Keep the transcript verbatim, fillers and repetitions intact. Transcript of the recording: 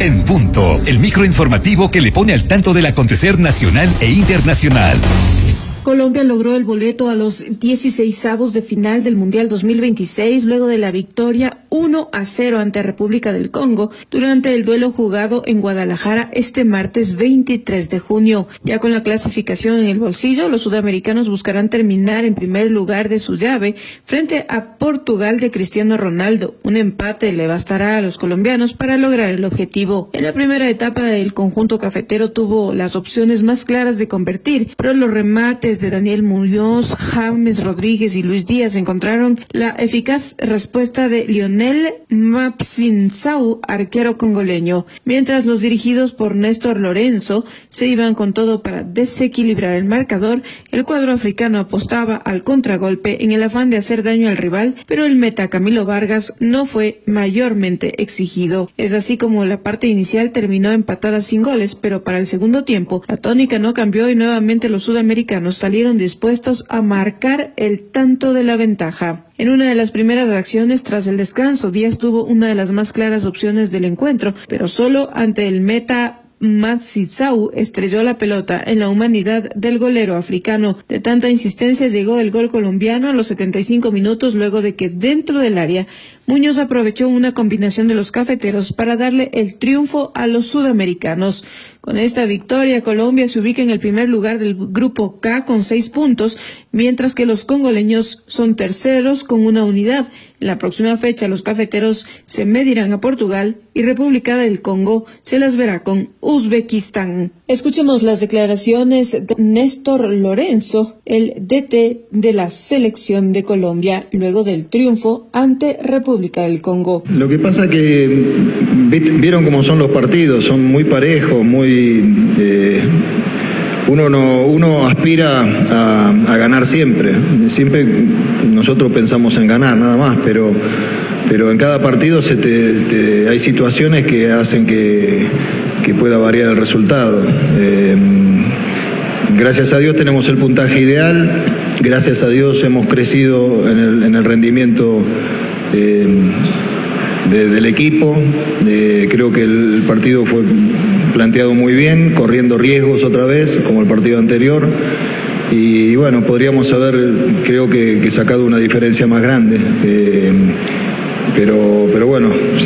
En punto, el microinformativo que le pone al tanto del acontecer nacional e internacional. Colombia logró el boleto a los dieciseisavos de final del Mundial dos mil veintiséis luego de la victoria uno a cero ante República del Congo durante el duelo jugado en Guadalajara este martes veintitrés de junio. Ya con la clasificación en el bolsillo, los sudamericanos buscarán terminar en primer lugar de su llave frente a Portugal de Cristiano Ronaldo. Un empate le bastará a los colombianos para lograr el objetivo. En la primera etapa, el conjunto cafetero tuvo las opciones más claras de convertir, pero los remates de Daniel Muñoz, James Rodríguez y Luis Díaz encontraron la eficaz respuesta de Lionel Mapsinzau, arquero congoleño, mientras los dirigidos por Néstor Lorenzo se iban con todo para desequilibrar el marcador. El cuadro africano apostaba al contragolpe en el afán de hacer daño al rival, pero el meta Camilo Vargas no fue mayormente exigido. Es así como la parte inicial terminó empatada sin goles, pero para el segundo tiempo la tónica no cambió y nuevamente los sudamericanos salieron dispuestos a marcar el tanto de la ventaja. En una de las primeras acciones tras el descanso, Díaz tuvo una de las más claras opciones del encuentro, pero solo ante el meta Matsitsau estrelló la pelota en la humanidad del golero africano. De tanta insistencia llegó el gol colombiano a los setenta y cinco minutos, luego de que dentro del área Muñoz aprovechó una combinación de los cafeteros para darle el triunfo a los sudamericanos. Con esta victoria, Colombia se ubica en el primer lugar del grupo K con seis puntos, mientras que los congoleños son terceros con una unidad. En la próxima fecha, los cafeteros se medirán a Portugal y República del Congo se las verá con Uzbekistán. Escuchemos las declaraciones de Néstor Lorenzo, el D T de la selección de Colombia, luego del triunfo ante República del Congo. Lo que pasa que vieron cómo son los partidos, son muy parejos, muy eh, uno no uno aspira a, a ganar siempre, siempre nosotros pensamos en ganar nada más, pero pero en cada partido se te, te, hay situaciones que hacen que, que pueda variar el resultado. Eh, gracias a Dios tenemos el puntaje ideal, gracias a Dios hemos crecido en el, en el rendimiento eh, de, del equipo. De, creo que el partido fue planteado muy bien, corriendo riesgos otra vez, como el partido anterior. Y bueno, podríamos haber, creo que, que sacado una diferencia más grande. Eh, pero, pero bueno.